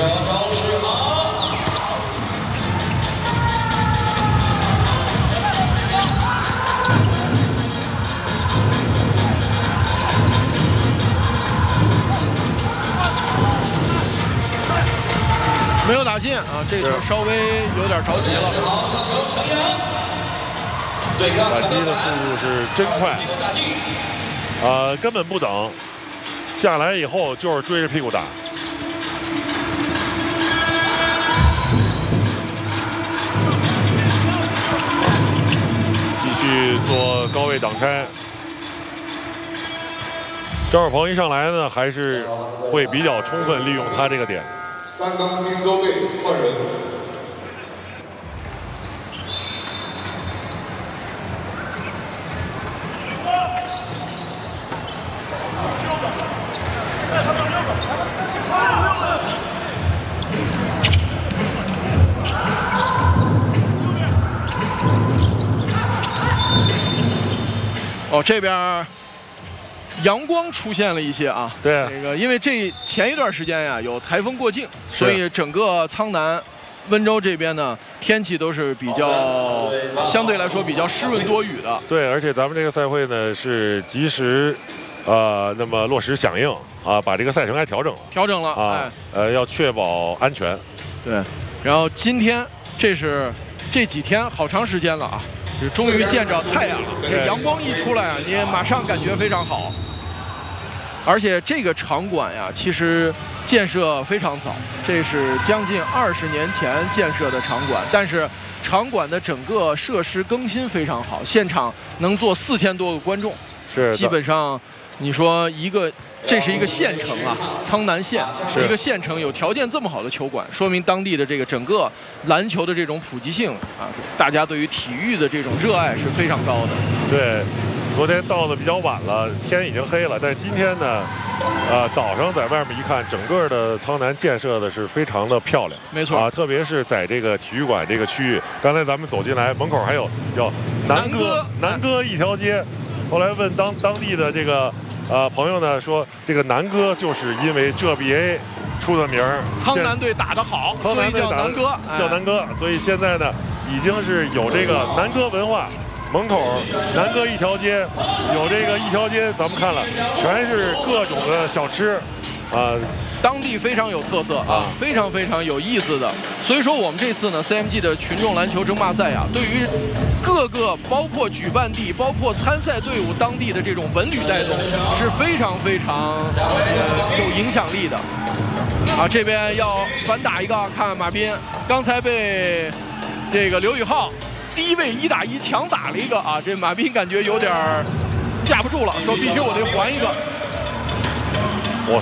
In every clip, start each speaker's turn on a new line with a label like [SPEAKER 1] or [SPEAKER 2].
[SPEAKER 1] 赵世航。
[SPEAKER 2] 没有打进啊，这球稍微有点着急了。
[SPEAKER 3] 打击的速度是真快，根本不等，下来以后就是追着屁股打。继续做高位挡拆。张晓鹏一上来呢，还是会比较充分利用他这个点。
[SPEAKER 4] 山东滨州队换人。
[SPEAKER 2] 哦，这边阳光出现了一些啊。
[SPEAKER 3] 对，
[SPEAKER 2] 这个因为前一段时间呀有台风过境，所以整个苍南、温州这边呢天气都是比较相对来说比较湿润多雨的。
[SPEAKER 3] 对，而且咱们这个赛会呢是及时，那么落实响应啊，把这个赛程还调整了啊，要确保安全。
[SPEAKER 2] 对，然后今天这几天好长时间了啊。终于见着太阳了，这阳光一出来啊，你马上感觉非常好。而且这个场馆呀，其实建设非常早，这是将近20年前建设的场馆，但是场馆的整个设施更新非常好，现场能坐4000多个观众，
[SPEAKER 3] 是
[SPEAKER 2] 基本上你说这是一个县城啊，苍南县是一个县城，有条件这么好的球馆，说明当地的这个整个篮球的这种普及性啊，大家对于体育的这种热爱是非常高的。
[SPEAKER 3] 对，昨天到的比较晚了，天已经黑了，但是今天呢，早上在外面一看，整个的苍南建设的是非常的漂亮，
[SPEAKER 2] 没错
[SPEAKER 3] 啊，特别是在这个体育馆这个区域，刚才咱们走进来，门口还有叫南哥一条街，后来问当地的这个。朋友呢说，这个南哥就是因为这 BA 出的名儿，
[SPEAKER 2] 苍南队打得好，
[SPEAKER 3] 苍南队
[SPEAKER 2] 叫南哥，
[SPEAKER 3] 叫南哥，所以现在呢已经是有这个南哥文化。门口南哥一条街，有这个一条街，咱们看了全是各种的小吃，
[SPEAKER 2] 当地非常有特色啊，非常非常有意思的。所以说我们这次呢 CMG 的群众篮球争霸赛啊，对于各个包括举办地、包括参赛队伍当地的这种文旅带动是非常非常有影响力的。啊，这边要反打一个，看马斌刚才被这个刘宇浩低位1打1强打了一个啊，这马斌感觉有点架不住了，说必须我得还一个。
[SPEAKER 3] 哇，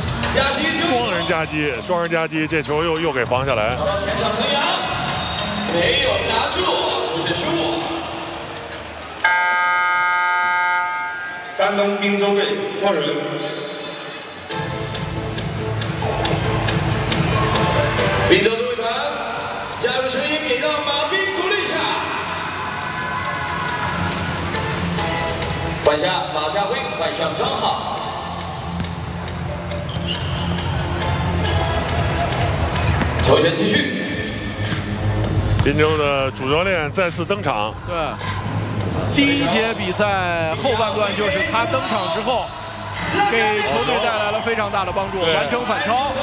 [SPEAKER 3] 双人夹击，这球又给防下来。
[SPEAKER 1] 前场陈阳没有拿住，出现失误。
[SPEAKER 4] 山东滨州队换人。
[SPEAKER 1] 滨州队团，加油声音给到马斌鼓励一下。换下马家辉，换上张浩。球权继续。
[SPEAKER 3] 滨州的主教练再次登场。
[SPEAKER 2] 对，第一节比赛后半段就是他登场之后，给球队带来了非常大的帮助，完成反超。